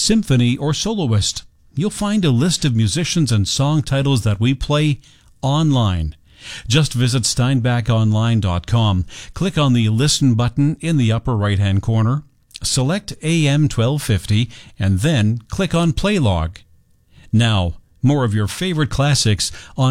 symphony, or soloist. You'll find a list of musicians and song titles that we play online. Just visit steinbachonline.com, click on the Listen button in the upper right-hand corner, select AM 1250, and then click on Play Log. Now, more of your favorite classics on